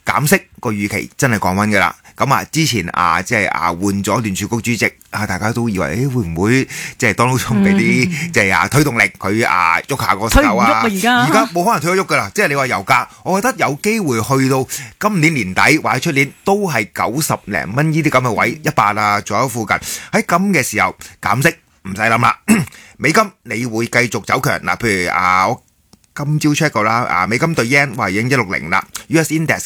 減息個預期真係降溫㗎啦。咁啊，之前即係換咗聯儲局主席大家都以為會唔會即係 Donald Trump 俾啲即係推動力佢喐下個手啊？而家冇可能推得喐㗎啦。即係你話油價，我覺得有機會去到今年年底或者出年都係90零蚊呢啲咁嘅位，100啊左右附近。喺咁嘅時候減息唔使諗啦。美金你會繼續走強嗱，譬如我今朝 check 過啦，美金對 yen 話已經160啦 ，US Index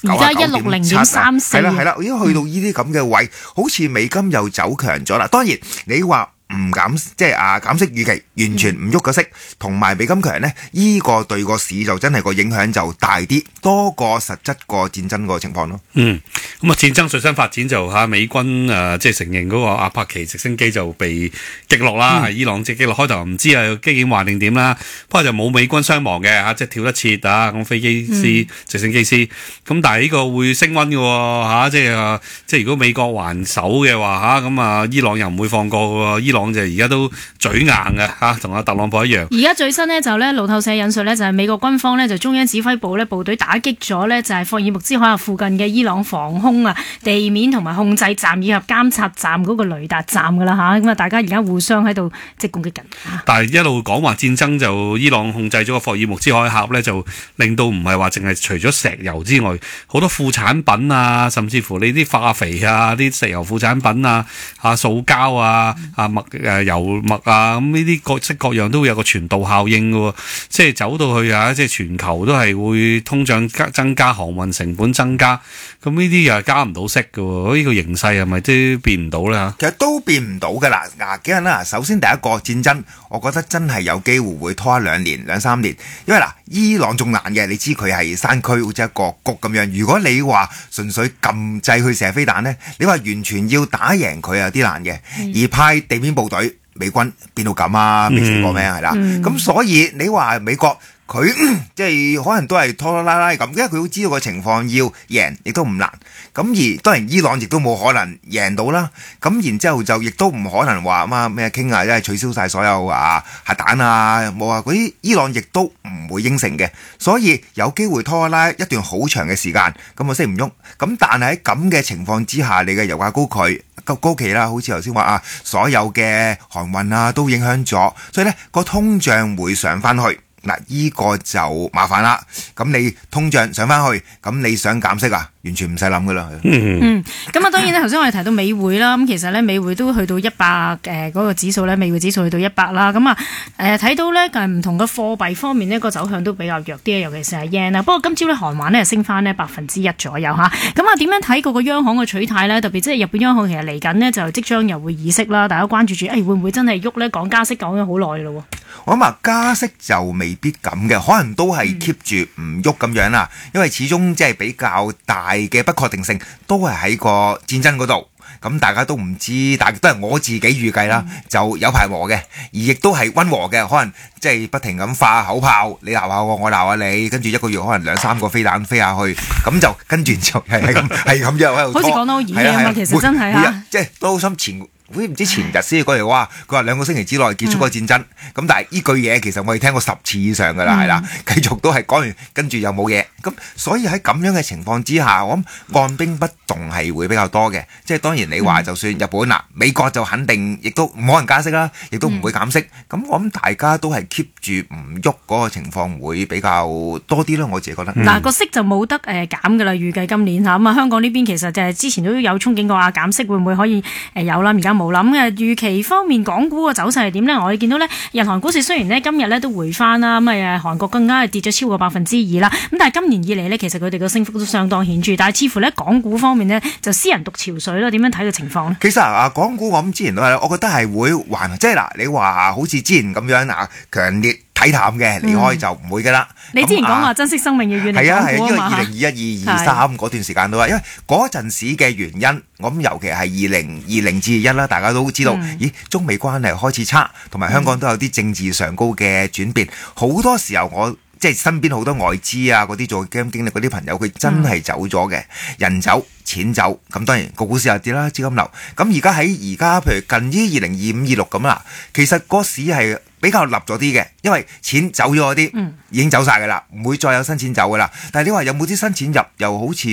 99.7，係啦，已經去到呢啲咁嘅位，好似美金又走強咗啦。當然你話唔減，即係減息預期完全唔喐個息，同埋美金強呢，呢個對個市就真係個影響就大啲，多過實質個戰爭個情況咯。 咁戰爭最新發展就美軍即係承認嗰個阿帕奇直升機就被擊落啦，係伊朗即係擊落，開頭唔知機件壞定點啦，不過就冇美軍傷亡嘅即係跳得切咁飛機師、直升機師，咁但係呢個會升溫嘅喎即係如果美國還手嘅話咁伊朗又唔會放過嘅喎，伊朗就而家都嘴硬嘅同阿特朗普一樣。 而家最新呢，就咧路透社引述呢，就係美國軍方呢，就中央指揮部呢，部隊打擊咗呢，就係霍爾木茲海峽附近嘅伊朗防空地面同埋控制站以及監察站嗰個雷達站噶啦咁大家而家互相喺度即係攻擊緊。 但係一路講話戰爭就伊朗控制咗個霍爾木茲海峽呢，就令到唔係話淨係除咗石油之外，好多副產品甚至乎你啲化肥啲石油副產品塑膠油墨咁呢啲各式各樣都會有個傳導效應嘅，即係走到去即係全球都係會通脹增加，航運成本增加，咁呢啲又加唔到息嘅，呢個形勢係咪都變唔到咧？ 其實都變唔到㗎啦。幾人啦？首先第一個戰爭，我覺得真係有機會會拖2年、3年，因為伊朗仲難嘅，你知佢係山區好似一個谷咁樣。如果你話純粹撳掣去射飛彈呢，你話完全要打贏佢有啲難嘅，而派地面部隊。美軍變到咁未試過咩？係啦，咁所以你話美國佢即係可能都係拖拖拉拉咁，因為佢都知道個情況要贏亦都唔難。咁而當然伊朗亦都冇可能贏到啦。咁然之後就亦都唔可能話咩傾即係取消晒所有核彈冇嗰啲伊朗亦都唔會應承嘅。所以有機會拖拉一段好長嘅時間，咁我識唔喐。咁但係喺咁嘅情況之下，你嘅油價高企啦，好似頭先話所有嘅航運都影響咗，所以呢個通脹會上翻去。呢個就麻煩啦。咁你通脹上翻去，咁你想減息完全唔使諗噶啦。 咁當然咧，頭先我哋提到美匯啦，咁其實咧美匯都去到100嗰個指數咧，美匯指數去到100啦。咁睇到咧唔同嘅貨幣方面呢個走向都比較弱啲，尤其是係 yen 啦。不過今朝咧韓圜咧升翻呢1%左右嚇。咁點樣睇嗰個央行嘅取態咧？特別即係日本央行其實嚟緊呢，就即將又會議息啦，大家關注住會唔會真係喐咧？講加息講咗好耐咯。 我諗加息就未必咁嘅，可能都係 keep 住唔喐咁樣啦。因為始終即係比較大嘅不確定性都係喺個戰爭嗰度，咁大家都唔知，但係都係我自己預計啦，就有排和嘅，而亦都係溫和嘅，可能即係不停咁發口炮，你鬧下我鬧下你，跟住一個月可能2-3個飛彈飛下去，咁就跟住就係咁樣喺度拖， 好似講得好易啊，其實真係即係都好心前。唔知前日先過嚟話，佢話2個星期之內結束個戰爭，咁但係呢句嘢其實我哋聽過10次以上㗎啦，係啦，繼續都係講完，跟住又冇嘢，咁所以喺咁樣嘅情況之下，我諗按兵不動係會比較多嘅。即係當然你話就算日本美國就肯定亦都唔可能加息啦，亦都唔會減息。咁我諗大家都係 keep 住唔喐嗰個情況會比較多啲咯，我自己覺得。 個息就冇得減㗎啦，預計今年咁香港呢邊其實就係之前都有憧憬過減息會唔會可以有啦，而家冇諗嘅。預期方面，港股嘅走勢係點呢？我哋見到呢，日韓股市雖然呢今日呢都回翻啦，韓國更加係跌咗超過2%啦。咁但係今年以嚟呢，其實佢哋嘅升幅都相當顯著。但係似乎呢，港股方面呢，就私人獨潮水啦。點樣睇嘅情況呢？ 其實港股我諗之前都係，我覺得係會還，即係你話好似之前咁樣強烈睇淡嘅離開就唔會㗎啦。 你之前講話珍惜生命要遠離港股啊嘛。 係因為2021、2023嗰段時間都係，因為嗰陣時嘅原因，我諗尤其係2020至21啦，大家都知道，咦，中美關係開始差，同埋香港都有啲政治上高嘅轉變，好多時候我即係身邊好多外資做基金經理嗰啲朋友，佢真係走咗嘅，人走錢走，咁當然個股市又跌啦，資金流。咁而家譬如近於2025、26咁啦，其實個市係比較立咗啲嘅，因為錢走咗嗰啲已經走晒㗎啦，唔會再有新錢走㗎啦。但係你話有冇啲新錢入，又好似